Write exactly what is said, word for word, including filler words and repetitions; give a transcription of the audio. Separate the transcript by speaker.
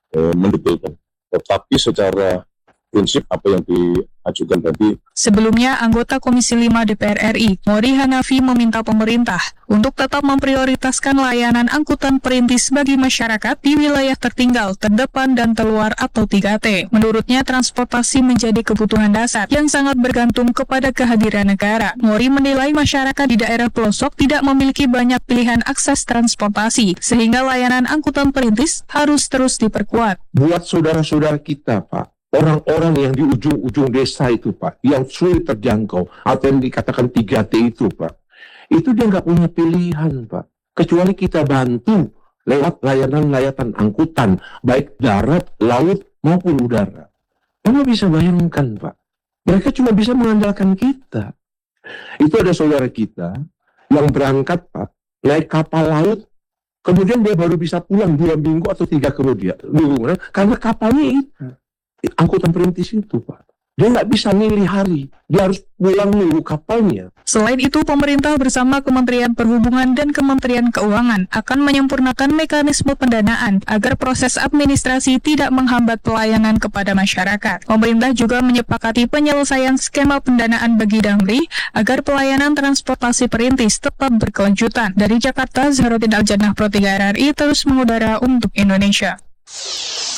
Speaker 1: eh, mendetailkan. Tetapi secara prinsip apa yang diajukan tadi.
Speaker 2: Sebelumnya, anggota Komisi lima D P R R I, Mori Hanafi, meminta pemerintah untuk tetap memprioritaskan layanan angkutan perintis bagi masyarakat di wilayah tertinggal, terdepan, dan terluar atau tiga T. Menurutnya, transportasi menjadi kebutuhan dasar yang sangat bergantung kepada kehadiran negara. Mori menilai masyarakat di daerah pelosok tidak memiliki banyak pilihan akses transportasi, sehingga layanan angkutan perintis harus terus diperkuat.
Speaker 3: Buat saudara-saudara kita, Pak, orang-orang yang di ujung-ujung desa itu, Pak, yang sulit terjangkau, atau yang dikatakan tiga T itu, Pak, itu dia nggak punya pilihan, Pak. Kecuali kita bantu lewat layanan-layanan angkutan, baik darat, laut, maupun udara. Kamu bisa bayangkan, Pak, mereka cuma bisa mengandalkan kita. Itu ada saudara kita yang berangkat, Pak, naik kapal laut, kemudian dia baru bisa pulang dua minggu atau tiga kemudian, minggu, karena kapalnya itu. Angkutan perintis itu, Pak, dia nggak bisa milih hari, dia harus pulang nunggu kapalnya.
Speaker 2: Selain itu, pemerintah bersama Kementerian Perhubungan dan Kementerian Keuangan akan menyempurnakan mekanisme pendanaan agar proses administrasi tidak menghambat pelayanan kepada masyarakat. Pemerintah juga menyepakati penyelesaian skema pendanaan bagi Damri agar pelayanan transportasi perintis tetap berkelanjutan. Dari Jakarta, Zahrudin Aljannah, Pro tiga R R I, terus mengudara untuk Indonesia.